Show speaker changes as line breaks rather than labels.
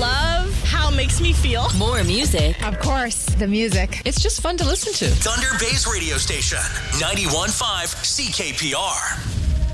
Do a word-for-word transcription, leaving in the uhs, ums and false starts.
love how it makes me feel.
More music.
Of course, the music.
It's just fun to listen to.
Thunder Bay's radio station, ninety-one point five C K P R.